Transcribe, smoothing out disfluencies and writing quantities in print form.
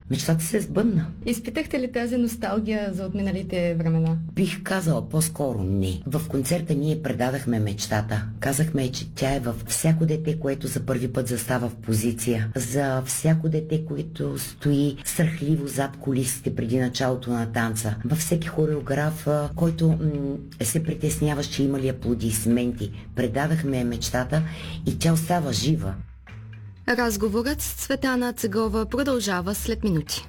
Мечтата се сбъдна. Изпитахте ли тази носталгия за отминалите времена? Бих казала по-скоро не. В концерта ние предадахме мечтата. Казахме, че тя е във всяко дете, което за първи път застава в позиция. За всяко дете, което стои страхливо зад кулисите преди началото на танца. Във всеки хореограф, който се притесняваш, че има ли аплодисменти. Предадахме мечтата и тя остава жива. Разговорът с Цветана Цегова продължава след минути.